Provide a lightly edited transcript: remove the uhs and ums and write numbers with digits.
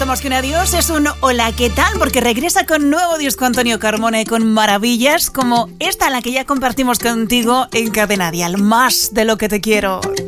digamos que un adiós es un hola, ¿qué tal? Porque regresa con nuevo disco Antonio Carmona y con maravillas como esta, la que ya compartimos contigo en Cadena Dial. Más de lo que te quiero.